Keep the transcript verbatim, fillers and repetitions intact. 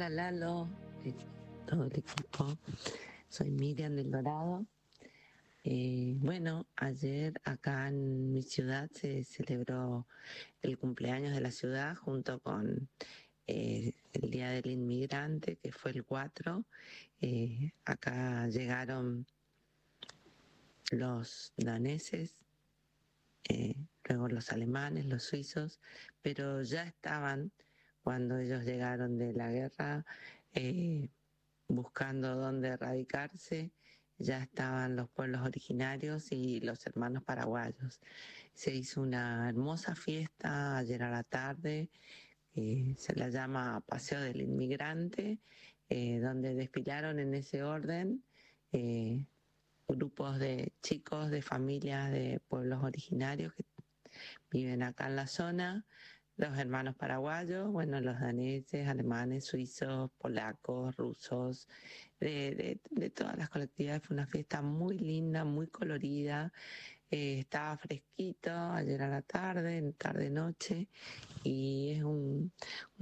Hola Lalo, eh, todo el equipo. Soy Miriam del Dorado. Eh, bueno, ayer acá en mi ciudad se celebró el cumpleaños de la ciudad junto con eh, el Día del Inmigrante, que fue el cuatro. Eh, acá llegaron los daneses, eh, luego los alemanes, los suizos, pero ya estaban cuando ellos llegaron de la guerra. eh, Buscando dónde radicarse, ya estaban los pueblos originarios y los hermanos paraguayos. Se hizo una hermosa fiesta ayer a la tarde, eh, se la llama Paseo del Inmigrante, eh, donde desfilaron en ese orden eh, grupos de chicos de familias de pueblos originarios que viven acá en la zona, los hermanos paraguayos, bueno, los daneses, alemanes, suizos, polacos, rusos, de, de, de todas las colectividades. Fue una fiesta muy linda, muy colorida. Eh, estaba fresquito ayer a la tarde, tarde-noche, y es un,